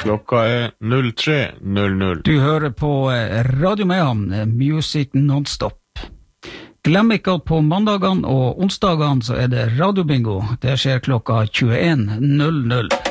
Klokka 03:00. Du hører på Radio Mehamn, Music Nonstop. Glem ikke at på mandagene og onsdagene så det radiobingo. Det skjer klokka 21:00.